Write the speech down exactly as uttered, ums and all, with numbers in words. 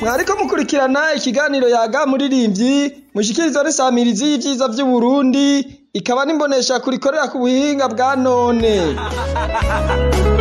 mwariko mukurikirana ikiganiro Yaga Muririmbyi mushikirizwa n'isamirizi y'ivyiza vy'Uburundi ikaba n'imbonesha kurikorera ku buhinga bwa none.